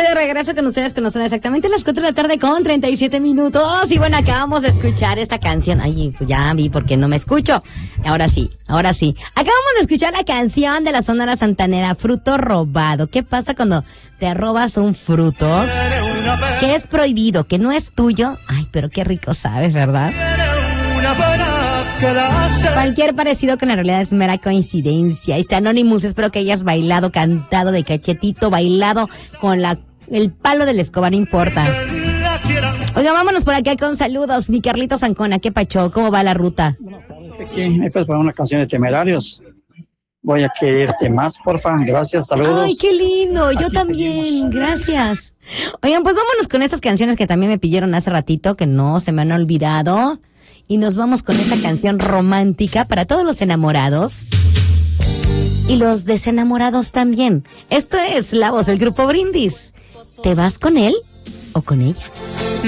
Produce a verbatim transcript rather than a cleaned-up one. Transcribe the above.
de regreso con ustedes, que nos son exactamente las cuatro de la tarde con treinta y siete minutos. Y bueno, acabamos de escuchar esta canción. Ay, pues ya vi porque no me escucho. Ahora sí, ahora sí. Acabamos de escuchar la canción de la Sonora Santanera, Fruto Robado. ¿Qué pasa cuando te robas un fruto que es prohibido, que no es tuyo? Ay, pero qué rico sabes, ¿verdad? Cualquier parecido con la realidad es mera coincidencia. Este Anonymous, espero que hayas bailado, cantado de cachetito, bailado con la el palo de la escoba, no importa. Oiga, vámonos por acá con saludos. Mi Carlitos Ancona, ¿qué pacho? ¿Cómo va la ruta? Buenas tardes, Pequi. Me puedes poner una canción de Temerarios. Voy a quererte más, porfa. Gracias, saludos. Ay, qué lindo. Yo Aquí también, seguimos. gracias. Oigan, pues vámonos con estas canciones que también me pidieron hace ratito, que no se me han olvidado. Y nos vamos con esta canción romántica para todos los enamorados y los desenamorados también. Esto es la voz del Grupo Brindis. ¿Te vas con él o con ella?